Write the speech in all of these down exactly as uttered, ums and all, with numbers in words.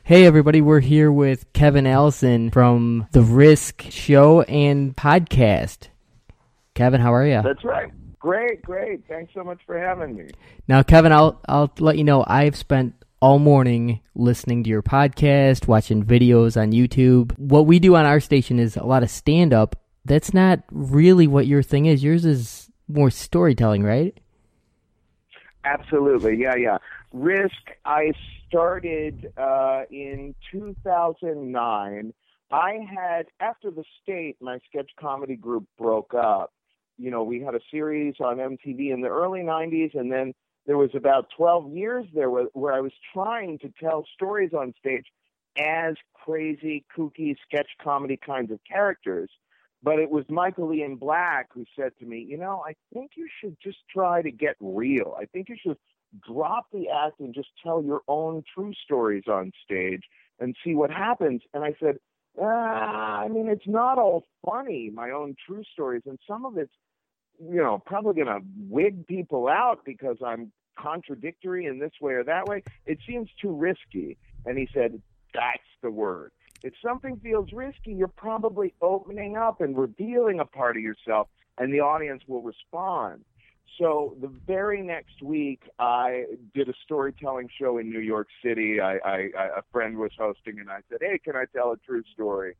Hey everybody, we're here with Kevin Allison from the Risk Show and Podcast. Kevin, how are you? That's right. Great, great. Thanks so much for having me. Now, Kevin, I'll I'll let you know I've spent all morning listening to your podcast, watching videos on YouTube. What we do on our station is a lot of stand-up. That's not really what your thing is. Yours is more storytelling, right? Absolutely. Yeah, yeah. Risk, I started uh, in two thousand nine. I had, after The State, my sketch comedy group broke up. You know, we had a series on M T V in the early nineties, and then there was about twelve years there where, where I was trying to tell stories on stage as crazy, kooky, sketch comedy kinds of characters. But it was Michael Ian Black who said to me, you know, I think you should just try to get real. I think you should drop the act and just tell your own true stories on stage and see what happens. And I said, ah, I mean, it's not all funny, my own true stories. And some of it's, you know, probably going to wig people out because I'm contradictory in this way or that way. It seems too risky. And he said, that's the word. If something feels risky, you're probably opening up and revealing a part of yourself, and the audience will respond. So the very next week, I did a storytelling show in New York City. I, I, I, a friend was hosting, and I said, hey, can I tell a true story?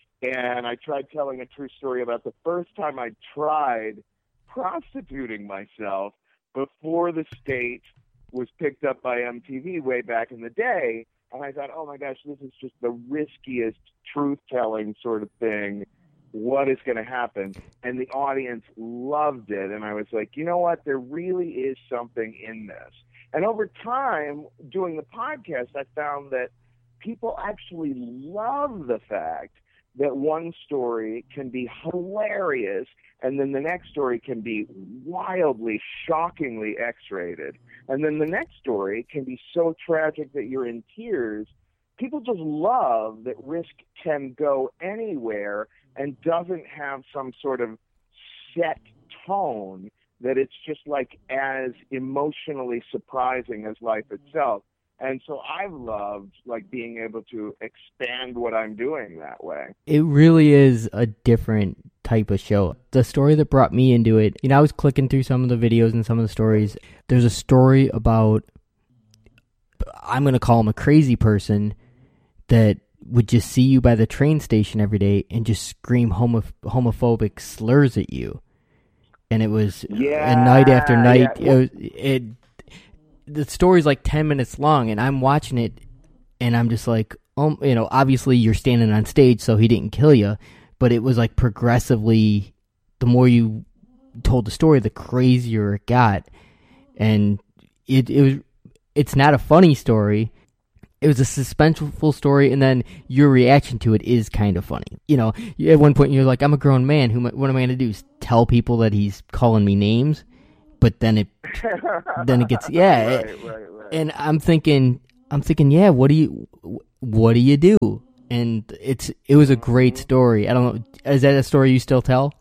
And I tried telling a true story about the first time I tried prostituting myself before The State was picked up by M T V way back in the day. And I thought, oh my gosh, this is just the riskiest truth-telling sort of thing. What is going to happen? And the audience loved it. And I was like, you know what? There really is something in this. And over time, doing the podcast, I found that people actually love the fact that one story can be hilarious and then the next story can be wildly, shockingly X-rated. And then the next story can be so tragic that you're in tears. People just love that Risk can go anywhere and doesn't have some sort of set tone, that it's just like as emotionally surprising as life itself. And so I've loved like being able to expand what I'm doing that way. It really is a different type of show. The story that brought me into it, you know, I was clicking through some of the videos and some of the stories. There's a story about, I'm going to call him a crazy person that would just see you by the train station every day and just scream homo- homophobic slurs at you. And it was yeah, and night after night. Yeah. Well, it, it the story's like ten minutes long, and I'm watching it, and I'm just like, um, you know, obviously you're standing on stage, so he didn't kill you, but it was like progressively, the more you told the story, the crazier it got, and it it was, it's not a funny story. It was a suspenseful story, and then your reaction to it is kind of funny. You know, at one point you're like, I'm a grown man. Who? What am I going to do? Tell people that he's calling me names? But then it, then it gets yeah. right, right, right. And I'm thinking, I'm thinking, yeah. What do you, what do you do? And it's it was a great story. I don't know. Is that a story you still tell?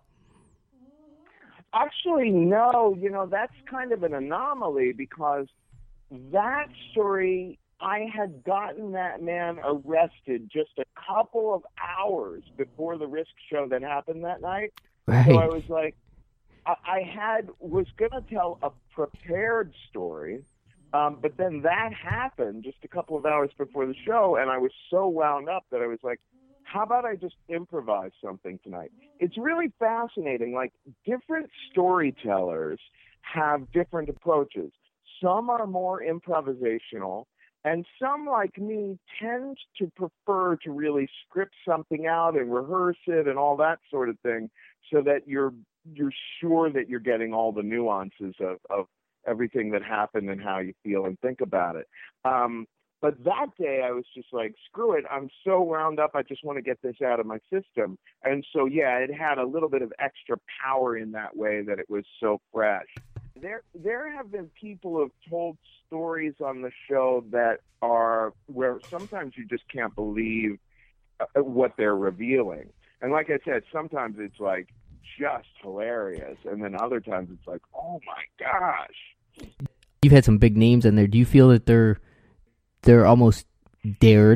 Actually, no. You know, that's kind of an anomaly because that story, I had gotten that man arrested just a couple of hours before the Risk show that happened that night. Right. So I was like, I, I had was going to tell a prepared story, um, but then that happened just a couple of hours before the show, and I was so wound up that I was like, how about I just improvise something tonight? It's really fascinating. Like, different storytellers have different approaches. Some are more improvisational, and some, like me, tend to prefer to really script something out and rehearse it and all that sort of thing so that you're you're sure that you're getting all the nuances of, of everything that happened and how you feel and think about it. Um, but that day I was just like, screw it. I'm so wound up. I just want to get this out of my system. And so, yeah, it had a little bit of extra power in that way that it was so fresh. There, there have been people who have told stories on the show that are where sometimes you just can't believe uh, what they're revealing. And like I said, sometimes it's like just hilarious, and then other times it's like, oh my gosh. You've had some big names in there. Do you feel that they're they're almost dared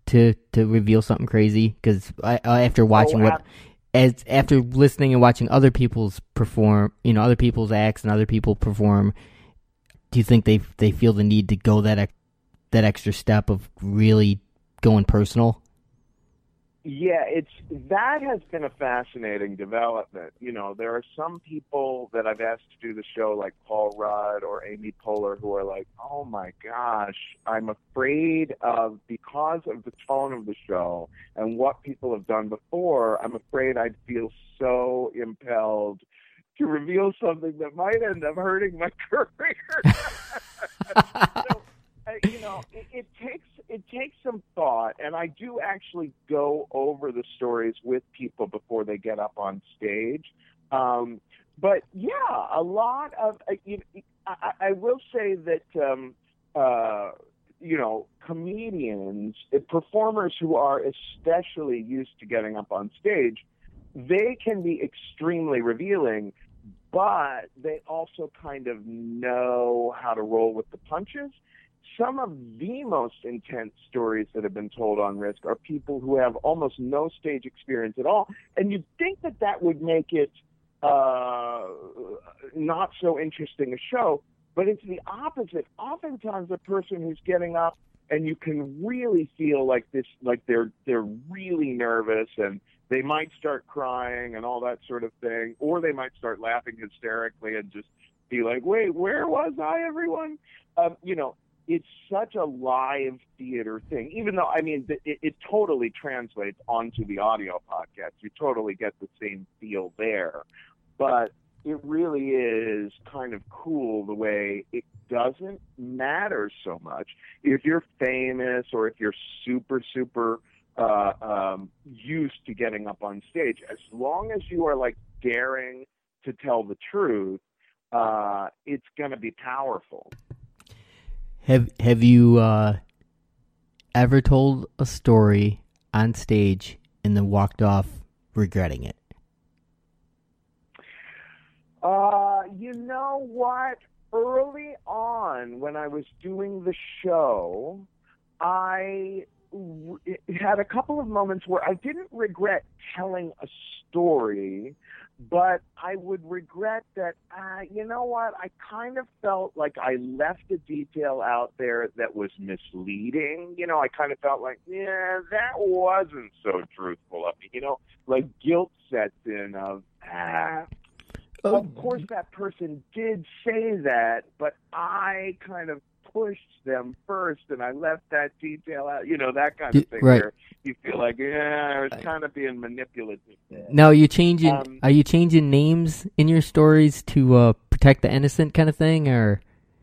to, to reveal something crazy? Because I, I after watching oh, what, ab- as after listening and watching other people's perform, you know, other people's acts and other people perform, do you think they they feel the need to go that that extra step of really going personal? Yeah, it's that has been a fascinating development. You know, there are some people that I've asked to do the show, like Paul Rudd or Amy Poehler, who are like, "Oh my gosh, I'm afraid of because of the tone of the show and what people have done before. I'm afraid I'd feel so impelled to reveal something that might end up hurting my career." So, uh, you know, it, it takes it takes some thought, and I do actually go over the stories with people before they get up on stage. Um, but yeah, a lot of uh, you know, I, I will say that um, uh, you know, comedians, uh, performers who are especially used to getting up on stage, they can be extremely revealing, but they also kind of know how to roll with the punches. Some of the most intense stories that have been told on Risk are people who have almost no stage experience at all. And you'd think that that would make it uh, not so interesting a show, but it's the opposite. Oftentimes a person who's getting up and you can really feel like this, like they're they're really nervous and they might start crying and all that sort of thing, or they might start laughing hysterically and just be like, wait, where was I, everyone? Um, you know, it's such a live theater thing, even though, I mean, it, it totally translates onto the audio podcast. You totally get the same feel there. But it really is kind of cool the way it doesn't matter so much if you're famous or if you're super, super uh, um, used to getting up on stage. As long as you are, like, daring to tell the truth, uh, it's going to be powerful. Have Have you uh, ever told a story on stage and then walked off regretting it? Uh, you know what? Early on, when I was doing the show, I r- had a couple of moments where I didn't regret telling a story, but I would regret that, uh, you know what, I kind of felt like I left a detail out there that was misleading. You know, I kind of felt like, yeah, that wasn't so truthful of me. You know, like guilt sets in of, ah, Oh. of course that person did say that, but I kind of pushed them first and I left that detail out, you know, that kind of thing, right. where you feel like, yeah, I was kind of being manipulative. Now, are you changing, um, are you changing names in your stories to uh, protect the innocent kind of thing? Or,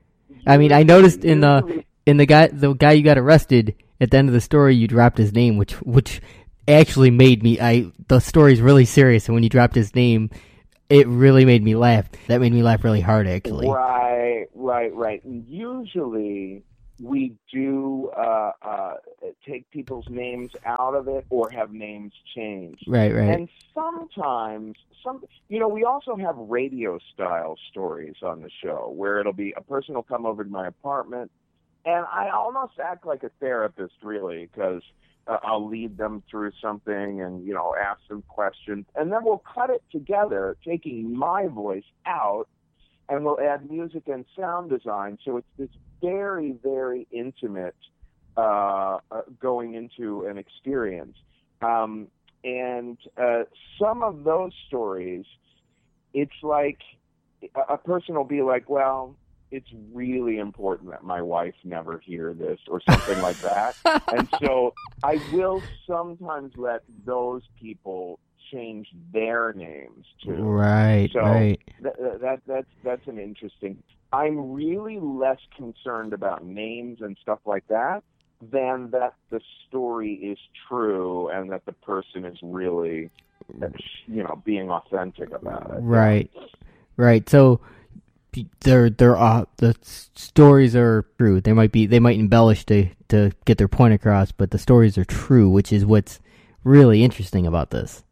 I mean, I noticed in the, in the guy, the guy you got arrested, at the end of the story, you dropped his name, which, which actually made me, I, the story's really serious, and when you dropped his name, it really made me laugh. That made me laugh really hard, actually. Right, right, right. Usually, we do uh, uh, take people's names out of it or have names changed. Right, right. And sometimes, some you know, we also have radio-style stories on the show where it'll be a person will come over to my apartment, and I almost act like a therapist, really, because Uh, I'll lead them through something and, you know, ask them questions. And then we'll cut it together, taking my voice out, and we'll add music and sound design. So it's this very, very intimate uh, uh, going into an experience. Um, and uh, some of those stories, it's like a, a person will be like, well, it's really important that my wife never hear this or something like that. And so I will sometimes let those people change their names too. Right, so right. Th- that, that's, that's an interesting. I'm really less concerned about names and stuff like that than that the story is true and that the person is really, you know, being authentic about it. Right, yeah. Right. So, They're they're uh, the stories are true. They might be they might embellish to, to get their point across, but the stories are true, which is what's really interesting about this.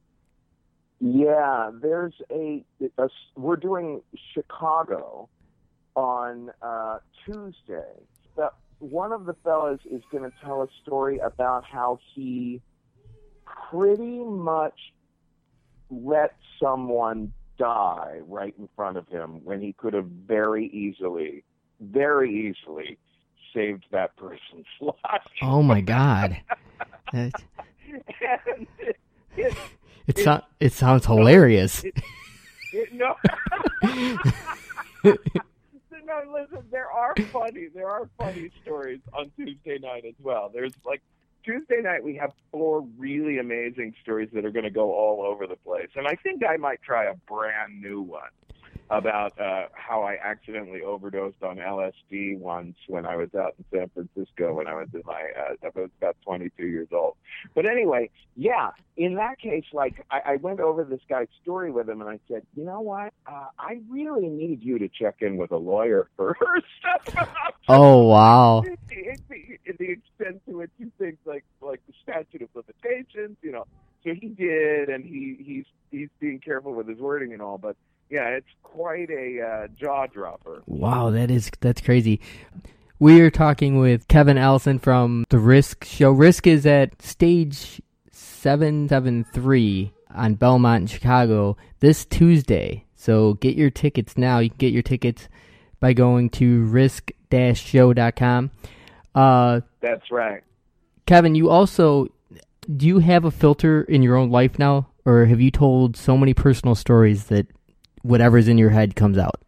Yeah, there's a, a we're doing Chicago on uh, Tuesday. The one of the fellas is going to tell a story about how he pretty much let someone die right in front of him when he could have very easily, very easily saved that person's life. Oh my God! It and it, it, it, so, it sounds hilarious. It, it, no. No, listen, there are funny, there are funny stories on Tuesday night as well. There's like, Tuesday night we have four really amazing stories that are going to go all over the place. And I think I might try a brand new one about uh, how I accidentally overdosed on L S D once when I was out in San Francisco when I was in my, uh, I was about twenty-two years old. But anyway, yeah, in that case, like, I, I went over this guy's story with him and I said, you know what, uh, I really need you to check in with a lawyer first. Oh, wow. the, the, the extent to which you think, like, like the statute of limitations, you know. So he did, and he, he's, he's being careful with his wording and all, but yeah, it's quite a uh, jaw dropper. Wow, that is that's crazy. We are talking with Kevin Allison from the Risk show. Risk is at stage seven seven three on Belmont in Chicago this Tuesday. So get your tickets now. You can get your tickets by going to risk dash show dot com. Uh, That's right. Kevin, you also, do you have a filter in your own life now? Or have you told so many personal stories that whatever's in your head comes out?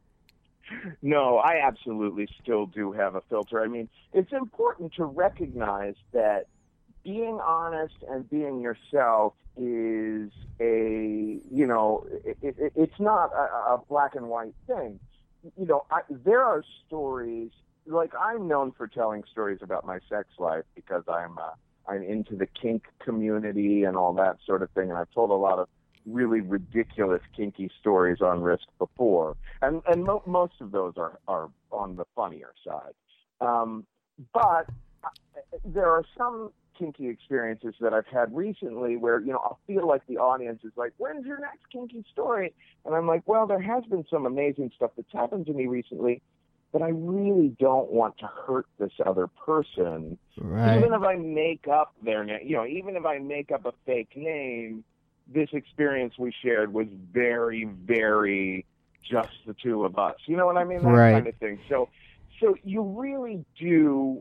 No, I absolutely still do have a filter. I mean, it's important to recognize that being honest and being yourself is a, you know, it, it, it's not a, a black and white thing. You know, I, there are stories, like I'm known for telling stories about my sex life because I'm, uh, I'm into the kink community and all that sort of thing, and I've told a lot of really ridiculous kinky stories on Risk before, and and mo- most of those are are on the funnier side. Um, but there are some kinky experiences that I've had recently where, you know, I'll feel like the audience is like, "When's your next kinky story?" And I'm like, "Well, there has been some amazing stuff that's happened to me recently, but I really don't want to hurt this other person, right. Even if I make up their name, you know, even if I make up a fake name." This experience we shared was very, very just the two of us. You know what I mean? That right. kind of thing. So, so you really do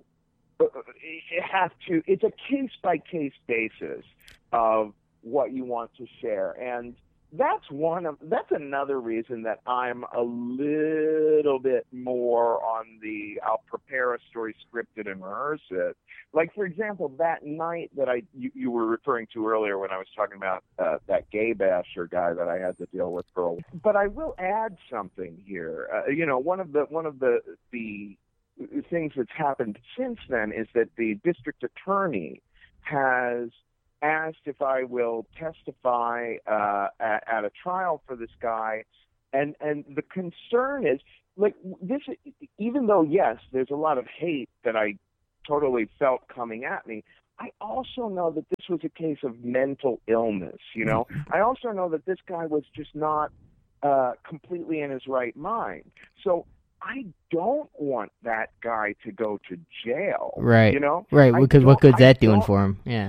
have to, it's a case-by-case basis of what you want to share. And that's one of, that's another reason that I'm a little bit more on the, I'll prepare a story, script it, and rehearse it. Like, for example, that night that I you, you were referring to earlier when I was talking about uh, that gay basher guy that I had to deal with for a while. But I will add something here. Uh, you know, one of the one of the the things that's happened since then is that the district attorney has asked if I will testify uh, at, at a trial for this guy, and and the concern is, like, this. Even though yes, there's a lot of hate that I totally felt coming at me, I also know that this was a case of mental illness, you know? I also know that this guy was just not uh, completely in his right mind. So I don't want that guy to go to jail. Right. You know? Right, because what good's I that doing for him? Yeah.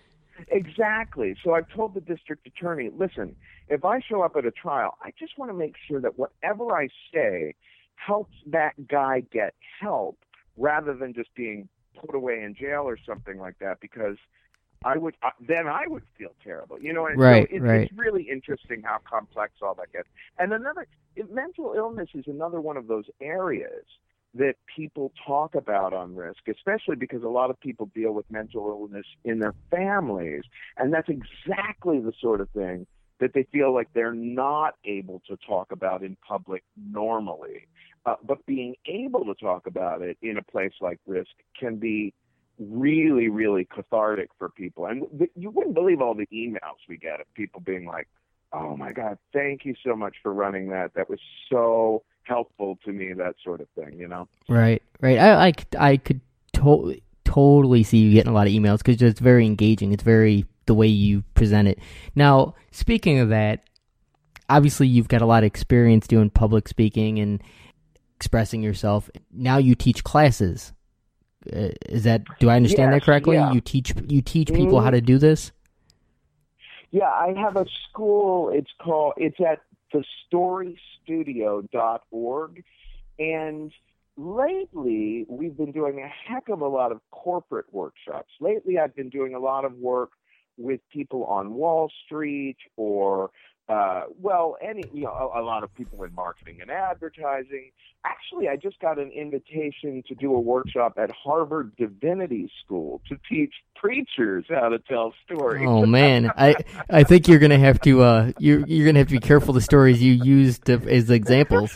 Exactly. So I've told the district attorney, listen, if I show up at a trial, I just want to make sure that whatever I say helps that guy get help rather than just being put away in jail or something like that, because I would uh, then I would feel terrible, you know. And right, so it, right. It's really interesting how complex all that gets. And another, it, mental illness is another one of those areas that people talk about on Risk, especially because a lot of people deal with mental illness in their families, and that's exactly the sort of thing that they feel like they're not able to talk about in public normally. Uh, but being able to talk about it in a place like Risk can be really, really cathartic for people. And th- you wouldn't believe all the emails we get of people being like, oh, my God, thank you so much for running that. That was so helpful to me, that sort of thing, you know? Right, right. I, I, I could to- totally see you getting a lot of emails because it's very engaging. It's very the way you present it. Now, speaking of that, obviously you've got a lot of experience doing public speaking and expressing yourself. Now you teach classes. Uh, is that, do I understand Yes, that correctly? yeah. You teach you teach people how to do this? Yeah, I have a school. It's called, it's at the story studio dot org. And lately, we've been doing a heck of a lot of corporate workshops. Lately, I've been doing a lot of work with people on Wall Street or, uh, well, any, you know, a, a lot of people in marketing and advertising. Actually, I just got an invitation to do a workshop at Harvard Divinity School to teach preachers how to tell stories. Oh man, I I think you're gonna have to uh you're you're gonna have to be careful the stories you use to, as examples.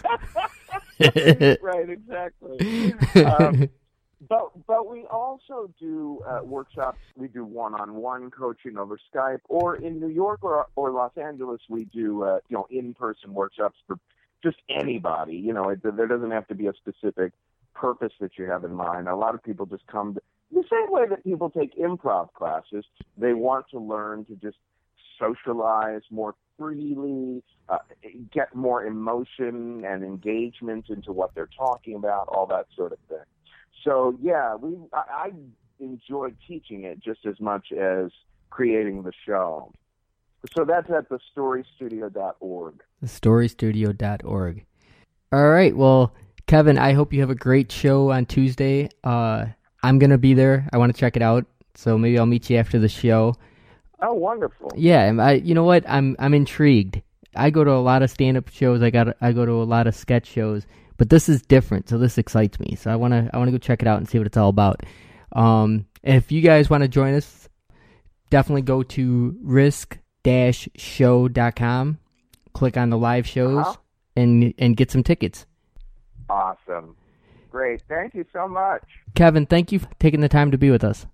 Right, exactly. Um, but but we also do uh, workshops. We do one-on-one coaching over Skype, or in New York or or Los Angeles, we do uh, you know in-person workshops for just anybody. You know, it, there doesn't have to be a specific purpose that you have in mind. A lot of people just come to, the same way that people take improv classes. They want to learn to just socialize more freely, uh, get more emotion and engagement into what they're talking about, all that sort of thing. So yeah, we I, I enjoy teaching it just as much as creating the show. So that's at the story studio dot org. the story studio dot org. All right, well, Kevin, I hope you have a great show on Tuesday. Uh, I'm gonna be there. I want to check it out, so maybe I'll meet you after the show. Oh, wonderful! Yeah, and I, you know what? I'm I'm intrigued. I go to a lot of stand-up shows. I got I go to a lot of sketch shows, but this is different. So this excites me. So I wanna I wanna go check it out and see what it's all about. Um, and if you guys want to join us, definitely go to risk dash show dot com. Click on the live shows Uh-huh. and and get some tickets. Awesome, great! Thank you so much. Kevin, thank you for taking the time to be with us.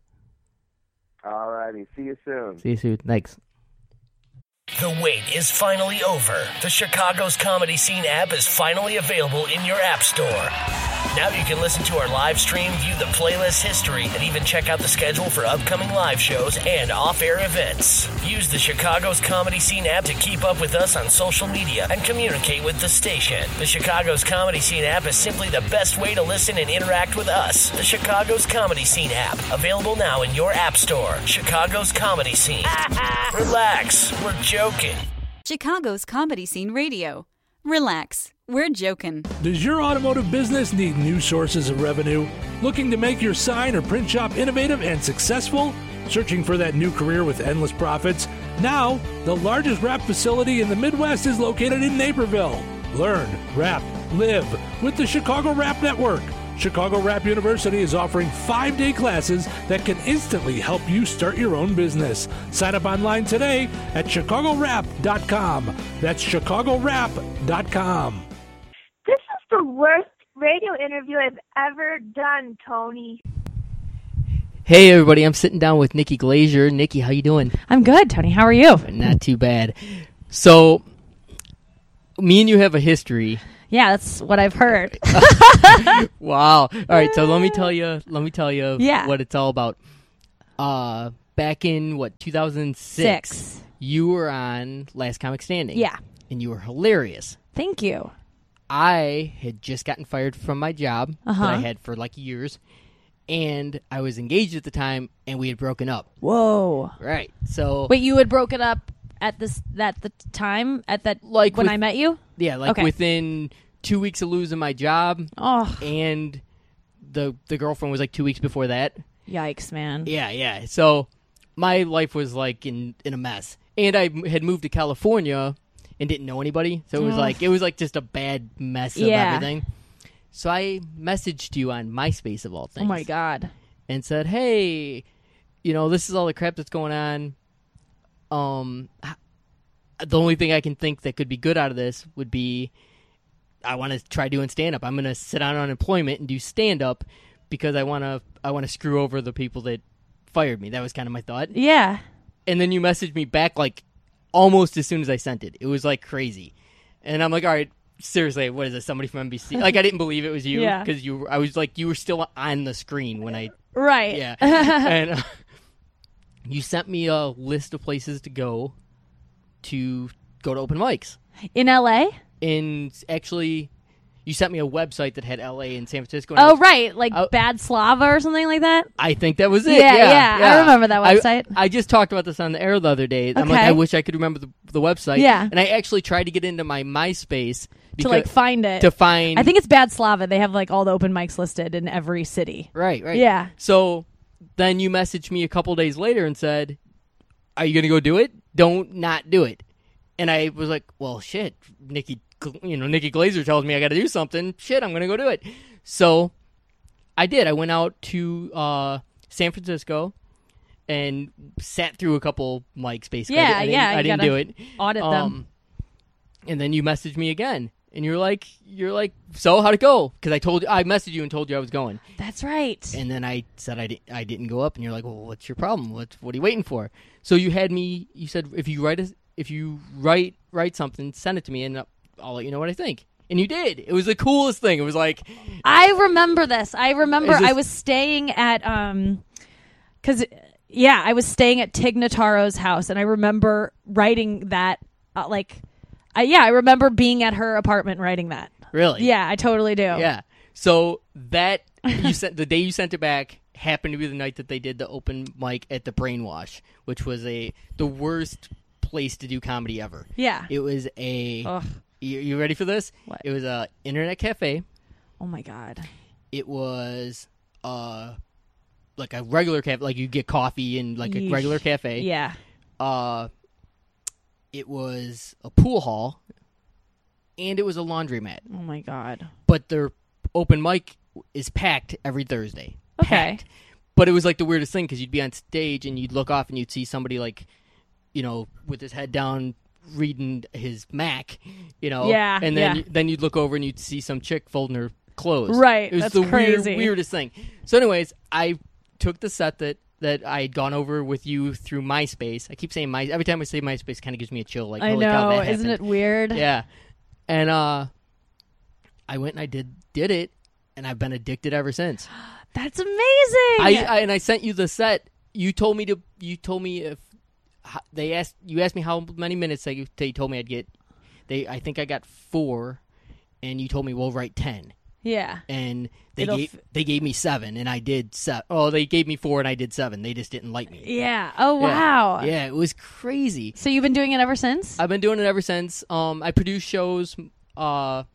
All righty, see you soon. See you soon. Thanks. The wait is finally over. The Chicago's Comedy Scene app is finally available in your app store. Now you can listen to our live stream, view the playlist history, and even check out the schedule for upcoming live shows and off-air events. Use the Chicago's Comedy Scene app to keep up with us on social media and communicate with the station. The Chicago's Comedy Scene app is simply the best way to listen and interact with us. The Chicago's Comedy Scene app, available now in your app store. Chicago's Comedy Scene. Relax, we're joking. Chicago's Comedy Scene Radio. Relax, we're joking. Does your automotive business need new sources of revenue? Looking to make your sign or print shop innovative and successful? Searching for that new career with endless profits? Now, the largest wrap facility in the Midwest is located in Naperville. Learn, wrap, live with the Chicago Wrap Network. Chicago Wrap University is offering five-day classes that can instantly help you start your own business. Sign up online today at chicago wrap dot com. That's chicago wrap dot com. This is the worst radio interview I've ever done, Tony. Hey everybody, I'm sitting down with Nikki Glazier. Nikki, how you doing? I'm good, Tony. How are you? Not too bad. So, me and you have a history. Yeah, that's what I've heard. Wow. All right, so let me tell you, let me tell you Yeah. what it's all about. Uh, back in what two thousand six, Six. you were on Last Comic Standing. Yeah. And you were hilarious. Thank you. I had just gotten fired from my job Uh-huh. that I had for like years, and I was engaged at the time, and we had broken up. Whoa. Right. So Wait, you had broken up at this that the time at that Like when with- I met you? yeah, like Okay. within two weeks of losing my job, Oh, and the the girlfriend was like two weeks before that. yikes, man. Yeah, yeah. So my life was like in, in a mess, and I m- had moved to California and didn't know anybody, so it was Ugh. like it was like just a bad mess of Yeah. everything. So I messaged you on MySpace of all things. Oh my god. And said, "Hey, you know, this is all the crap that's going on. Um, h- the only thing I can think that could be good out of this would be I want to try doing stand up. I'm going to sit on unemployment and do stand up because I want to I want to screw over the people that fired me." That was kind of my thought. Yeah. And then you messaged me back like almost as soon as I sent it. It was like crazy. And I'm like, "All right, seriously, what is this? Somebody from N B C?" Like I didn't believe it was you Yeah. because you were- I was like you were still on the screen when I Right. yeah. And uh, you sent me a list of places to go to go to open mics. In L A? And actually, you sent me a website that had L A and San Francisco. And I Oh, was- right. Like I- Bad Slava or something like that? I think that was it. Yeah, Yeah, yeah, I remember that I- website. I, just talked about this on the air the other day. I'm like, Okay. I wish I could remember the, the website. Yeah. And I actually tried to get into my MySpace To, because, like, find it. to find. I think it's Bad Slava. They have, like, all the open mics listed in every city. Right, right. Yeah. So then you messaged me a couple days later and said, "Are you going to go do it? Don't not do it." And I was like, "Well, shit, Nikki, you know, Nikki Glazer tells me I got to do something. Shit, I'm going to go do it." So I did. I went out to uh, San Francisco and sat through a couple mics. Basically, Yeah, I didn't, yeah, I you didn't gotta do it. Audit them. Um, and then you messaged me again, and you're like, "You're like, so how'd it go?" Because I told, I messaged you and told you I was going. That's right. And then I said I, di- I didn't go up, and you're like, "Well, what's your problem? What what are you waiting for?" So you had me. You said if you write a, if you write write something, send it to me, and I'll, I'll let you know what I think. And you did. It was the coolest thing. It was like, I remember this. I remember Is this- I was staying at um, because yeah, I was staying at Tig Notaro's house, and I remember writing that. Uh, like, I, yeah, I remember being at her apartment writing that. really, Yeah, I totally do. yeah. So that you sent the day you sent it back happened to be the night that they did the open mic at the Brainwash, which was a the worst place to do comedy ever. Yeah. It was a. Ugh. You, you ready for this? What? It was a internet cafe. Oh my god. It was uh like a regular cafe, like you get coffee in like Yeesh. a regular cafe. Yeah. Uh, it was a pool hall, and it was a laundromat. Oh my god. But their open mic is packed every Thursday. Okay. Packed. But it was like the weirdest thing because you'd be on stage and you'd look off and you'd see somebody like, you know, with his head down reading his Mac, you know. Yeah, And then yeah. then you'd look over and you'd see some chick folding her clothes. Right, It was that's the crazy. Weird, weirdest thing. So, anyways, I took the set that that I had gone over with you through MySpace. I keep saying my every time I say MySpace, kind of gives me a chill. Like, I holy cow, know. that Isn't it happened. weird? Yeah. And uh, I went and I did did it, and I've been addicted ever since. That's amazing. I, I and I sent you the set. You told me to. You told me if how, they asked. You asked me how many minutes they, they told me I'd get. They. I think I got four, and you told me we'll write ten. yeah. And they It'll gave f- they gave me seven, and I did seven. Oh, they gave me four, and I did seven. They just didn't like me. Yeah. Oh Yeah. wow. Yeah, it was crazy. So you've been doing it ever since? I've been doing it ever since. Um, I produce shows, uh,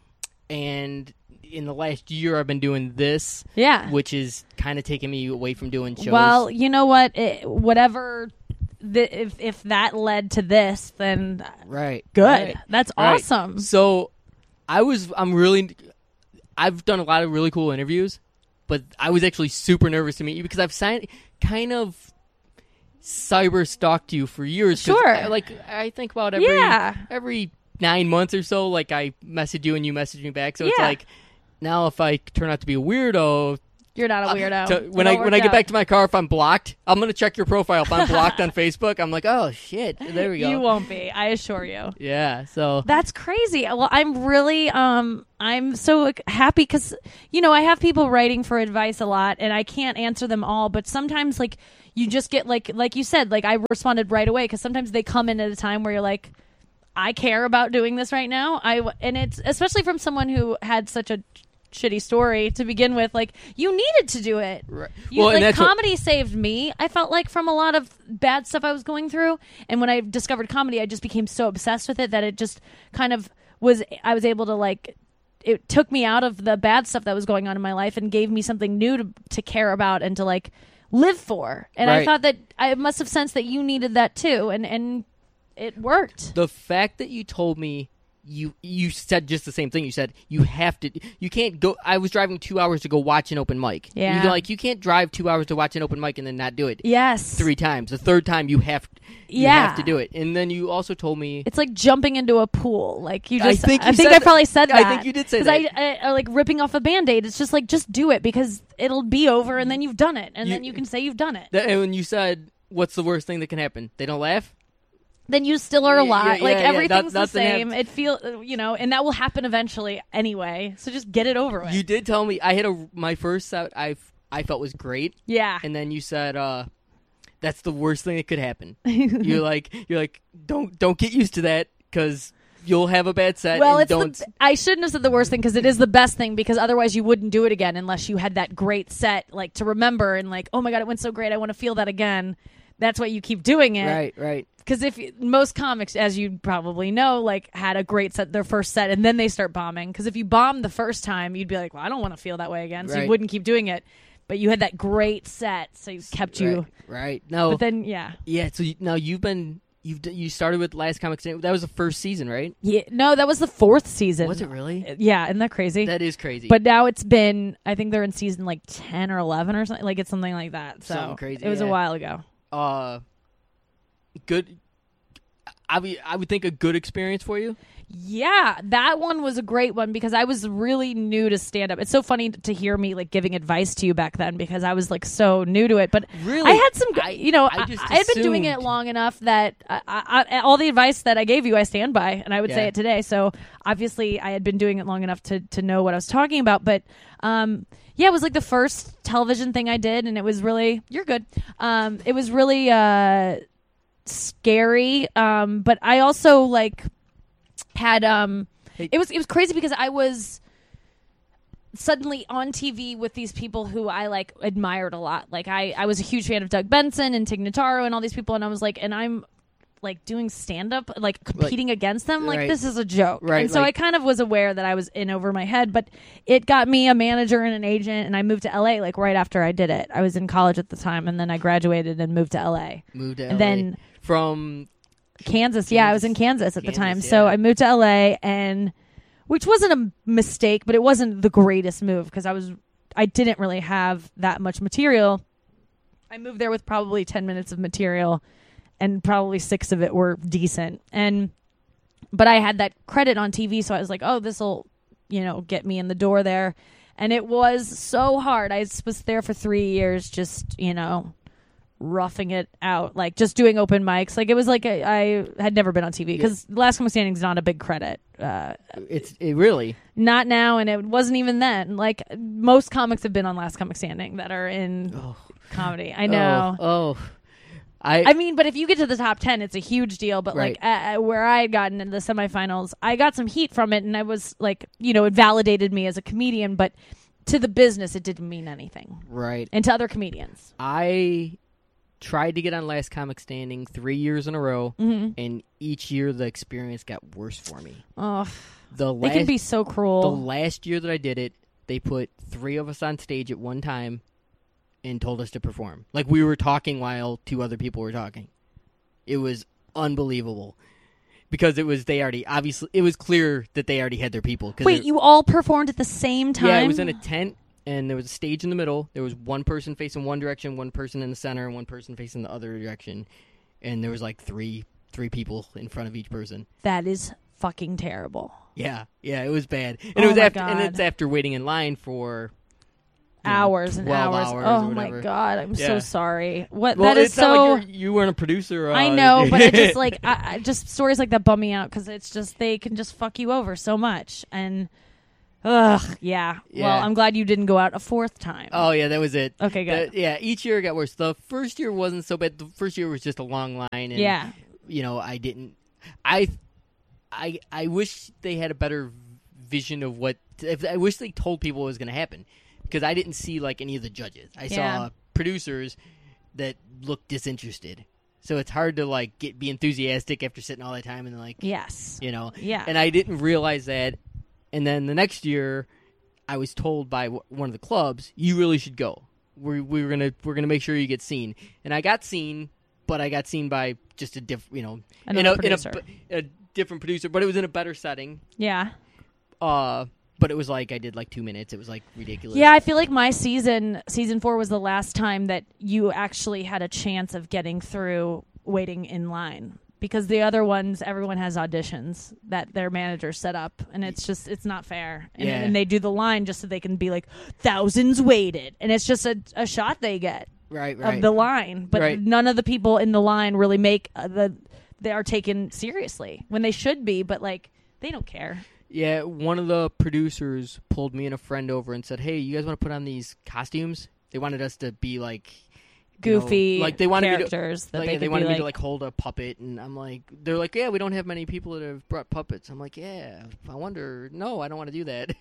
and in the last year I've been doing this, yeah. which is kind of taking me away from doing shows. Well, you know what? It, whatever. The, if if that led to this, then right, good. right, That's right. awesome. So, I was. I'm really. I've done a lot of really cool interviews, but I was actually super nervous to meet you because I've signed, kind of cyber stalked you for years. 'cause Sure. I, like I think about every Yeah. every nine months or so. Like I messaged you and you messaged me back. So it's Yeah. like now if I turn out to be a weirdo. You're not a weirdo. To, when I It'll when I work get out. back to my car, if I'm blocked, I'm gonna check your profile. If I'm blocked on Facebook, I'm like, oh shit, there we go. You won't be. I assure you. Yeah. So That's crazy. Well, I'm really, um, I'm so happy because, you know, I have people writing for advice a lot, and I can't answer them all. But sometimes, like, you just get like, like you said, like I responded right away because sometimes they come in at a time where you're like, I care about doing this right now. I and it's especially from someone who had such a shitty story to begin with. Like, you needed to do it. Right. You, Well, and like that's what- comedy saved me. I felt like from a lot of bad stuff I was going through, and when I discovered comedy, I just became so obsessed with it that it just kind of was. I was able to like. It took me out of the bad stuff that was going on in my life and gave me something new to to care about and to like live for. And I Right. thought that I must have sensed that you needed that too, and and it worked. the fact that you told me you you said just the same thing. You said you have to. You can't go. I was driving two hours to go watch an open mic. Yeah. You're like you can't drive two hours to watch an open mic and then not do it. Yes. Three times. The third time you have. You Yeah. have to do it. And then you also told me. It's like jumping into a pool. Like you I just. think you I think said I that- probably said I that. think you did say 'Cause that. I, I, I like ripping off a Band-Aid. It's just like just do it because it'll be over and then you've done it and You- then you can say you've done it. That, and when you said, "What's the worst thing that can happen?" They don't laugh. Then you still are Yeah, alive. yeah, like yeah, yeah. everything's That- the nothing same. happens. It feel you know, and that will happen eventually anyway. So just get it over with. You did tell me I had a my first set. I I felt was great, yeah. and then you said, uh, "That's the worst thing that could happen." you're like you're like don't don't get used to that because you'll have a bad set. Well, and it's don't. the, I shouldn't have said the worst thing because it is the best thing because otherwise you wouldn't do it again unless you had that great set like to remember and like, oh my God, it went so great. I want to feel that again. That's why you keep doing it. Right, right. Because if most comics, as you probably know, like had a great set, their first set, and then they start bombing. Because if you bombed the first time, you'd be like, well, I don't want to feel that way again. So Right. you wouldn't keep doing it. But you had that great set, so you kept you. Right, right. No. But then, yeah. Yeah, so you, now you've been, you've d- you started with Last Comic Standing. That was the first season, right? Yeah. No, that was the fourth season. Was it really? Yeah, isn't that crazy? That is crazy. But now it's been, I think they're in season like ten or eleven or something. Like it's something like that. So Something crazy, it was yeah. a while ago. uh, good. I mean, I would think a good experience for you. Yeah, that one was a great one because I was really new to stand up. It's so funny to hear me like giving advice to you back then because I was like so new to it. But Really? I had some, I- you know, I I, just I had been doing it assumed. long enough that I, I, I, all the advice that I gave you, I stand by, and I would say Yeah. it today. So obviously, I had been doing it long enough to to know what I was talking about. But um, yeah, it was like the first television thing I did, and it was really you're good. Um, it was really uh scary. Um, but I also like had um. Hey. It was it was crazy because I was suddenly on T V with these people who I like admired a lot. Like I, I was a huge fan of Doug Benson and Tig Notaro and all these people, and I was like, and I'm like doing stand up, like competing against them. Like right. this is a joke. Right, And so like- I kind of was aware that I was in over my head, but it got me a manager and an agent, and I moved to L A like right after I did it. I was in college at the time, and then I graduated and moved to L A. Moved to And L A. then- from Kansas, yeah, I was in Kansas at Kansas, the time. So yeah. I moved to L A, and which wasn't a mistake, but it wasn't the greatest move because I was I didn't really have that much material. I moved there with probably ten minutes of material, and probably six of it were decent. And but I had that credit on T V, so I was like, oh, this will, you know, get me in the door there. And it was so hard. I was there for three years, just you know. roughing it out, like just doing open mics. Like it was like a, I had never been on T V because Last Comic Standing is not a big credit. Uh, it's it really not now, and it wasn't even then. Like most comics have been on Last Comic Standing that are in oh, comedy. I know. Oh, oh. I I mean, but if you get to the top ten, it's a huge deal. But Right. like uh, where I had gotten into the semifinals, I got some heat from it, and I was like, you know, it validated me as a comedian. But to the business, it didn't mean anything, right. and to other comedians. I tried to get on Last Comic Standing three years in a row, Mm-hmm. and each year the experience got worse for me. Oh, The they last, can be so cruel. the last year that I did it, they put three of us on stage at one time and told us to perform. Like we were talking while two other people were talking. It was unbelievable. Because it was, they already, obviously, it was clear that they already had their people. 'Cause Wait, it- you all performed at the same time? Yeah, it was in a tent, and there was a stage in the middle. There was one person facing one direction, one person in the center, and one person facing the other direction. And there was like three three people in front of each person. That is fucking terrible. Yeah, yeah, it was bad. And Oh it was my after, and God. it's after waiting in line for you know, Hours and twelve hours. hours Oh or my whatever. god, I'm so Yeah. sorry. What Well, that is it's so. not like you're, you weren't a producer. Uh, I know, but it just like I, I just stories like that bum me out because it's just they can just fuck you over so much and. Ugh, yeah. Yeah. Well, I'm glad you didn't go out a fourth time. Oh yeah, that was it. Okay, good. The- yeah, each year it got worse. The first year wasn't so bad. The first year was just a long line, and Yeah. you know, I didn't. I, I, I wish they had a better vision of what. If I wish they told people what was going to happen, because I didn't see like any of the judges. I Yeah. saw producers that looked disinterested. So it's hard to like get be enthusiastic after sitting all that time and like Yes. you know. Yeah. And I didn't realize that. And then the next year, I was told by w- one of the clubs, "You really should go. We we were gonna we're gonna make sure you get seen." And I got seen, but I got seen by just a diff, you know, in Another a, in a producer. b- a different producer, but it was in a better setting. Yeah. Uh, but it was like I did like two minutes. It was like ridiculous. Yeah, I feel like my season, season four, was the last time that you actually had a chance of getting through waiting in line. Because the other ones, everyone has auditions that their managers set up, and it's just, it's not fair. And, Yeah. and they do the line just so they can be like, thousands waited. And it's just a, a shot they get right, right. of the line. But Right. none of the people in the line really make uh, the, they are taken seriously when they should be, but like, they don't care. Yeah, one of the producers pulled me and a friend over and said, "Hey, you guys want to put on these costumes?" They wanted us to be like goofy you know, like they wanted characters me to, that like, they they could wanted be me like, to like hold a puppet, and I'm like, they're like, yeah, we don't have many people that have brought puppets. I'm like, yeah, I wonder. No, I don't want to do that.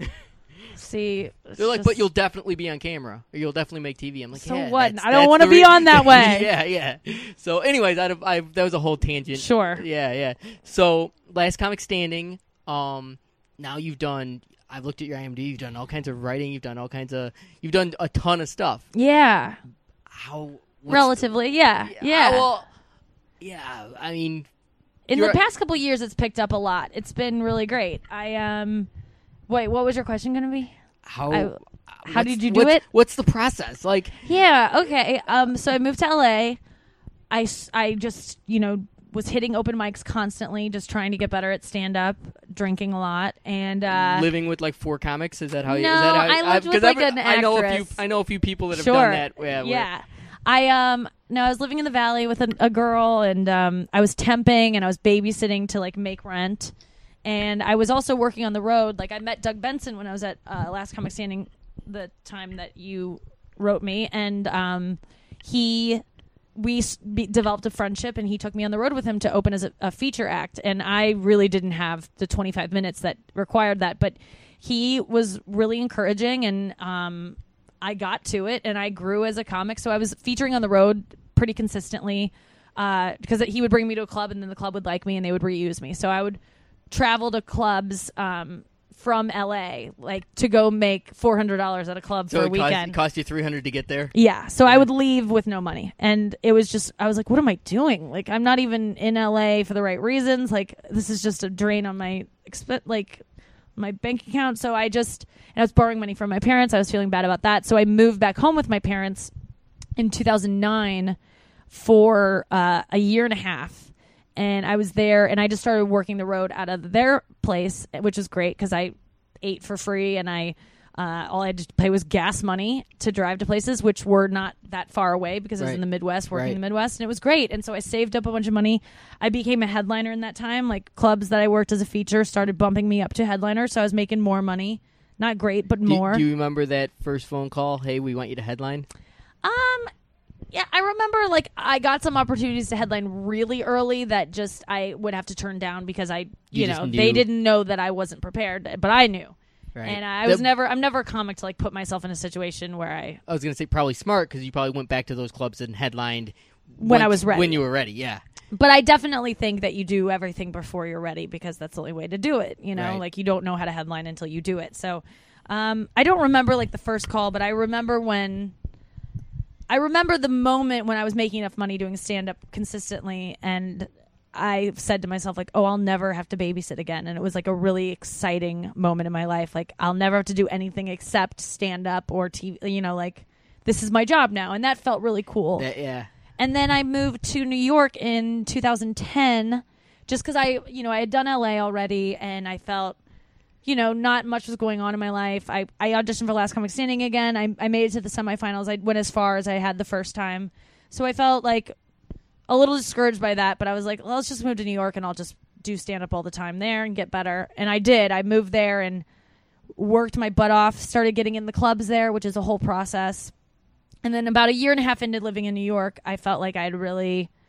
see, They're like, just, but you'll definitely be on camera, or you'll definitely make T V. I'm like, so yeah, what? that's- I don't that's want to the be re- on that way. yeah, yeah. So, anyways, I, I that was a whole tangent. Sure. Yeah, yeah. So, Last Comic Standing. Um, now you've done. I've looked at your I M D. You've done all kinds of writing. You've done all kinds of. You've done a ton of stuff. Yeah. How what's Relatively, yeah, the- yeah. Well, yeah. I mean, In the you're- past couple years, it's picked up a lot. It's been really great. I um, wait, what was your question going to be? how I- how what's- did you do what's- it? What's the process like? Yeah, okay. Um, so I moved to L A. I, s- I just, you know, was hitting open mics constantly, just trying to get better at stand-up, drinking a lot, and uh, Living with like four comics? Is that how you? No, Is that how, I lived with, 'cause like, I've- an I know a few. actress. I know a few people that have sure. done that. Yeah. where- yeah. I um no, I was living in the Valley with a, a girl, and um I was temping and I was babysitting to like make rent, and I was also working on the road. Like I met Doug Benson when I was at uh, Last Comic Standing, the time that you wrote me, and um he we s- be, developed a friendship, and he took me on the road with him to open as a, a feature act, and I really didn't have the twenty-five minutes that required that, but he was really encouraging, and um I got to it, and I grew as a comic. So I was featuring on the road pretty consistently because he would bring me to a club, and then the club would like me, and they would reuse me. So I would travel to clubs um, from L A, like to go make four hundred dollars at a club So for a it cost, weekend. it cost you three hundred to get there. Yeah, so I would leave with no money, and it was just I was like, what am I doing? Like I'm not even in L A for the right reasons. Like this is just a drain on my exp- like my bank account. So I just and I was borrowing money from my parents. I was feeling bad about that. So I moved back home with my parents in two thousand nine for uh, a year and a half. And I was there, and I just started working the road out of their place, which was great because I ate for free, and I uh, all I had to pay was gas money to drive to places which were not that far away because I was Right. in the Midwest, working Right. in the Midwest, and it was great. And so I saved up a bunch of money. I became a headliner in that time. Like clubs that I worked as a feature started bumping me up to headliner, so I was making more money. Not great, but Do, more. do you remember that first phone call? Hey, we want you to headline. Um, yeah, I remember like I got some opportunities to headline really early that just I would have to turn down because I, you, You just know, knew. they didn't know that I wasn't prepared, but I knew. Right. And I was The- never, I'm never a comic to like put myself in a situation where I, I was gonna say probably smart because you probably went back to those clubs and headlined When I once- was ready. When you were ready, yeah. but I definitely think that you do everything before you're ready because that's the only way to do it. You know, Right. like you don't know how to headline until you do it. So, um, I don't remember like the first call, but I remember when. I remember the moment when I was making enough money doing stand-up consistently, and I said to myself, like, oh, I'll never have to babysit again. And it was like a really exciting moment in my life. Like, I'll never have to do anything except stand-up or T V, you know, like, this is my job now. And that felt really cool. That- yeah. And then I moved to New York in two thousand ten just because I, you know, I had done L A already, and I felt, you know, not much was going on in my life. I, I auditioned for Last Comic Standing again. I, I made it to the semifinals. I went as far as I had the first time. So I felt like a little discouraged by that, but I was like, well, let's just move to New York and I'll just do stand-up all the time there and get better. And I did. I moved there and worked my butt off, started getting in the clubs there, which is a whole process. And then about a year and a half into living in New York, I felt like I'd really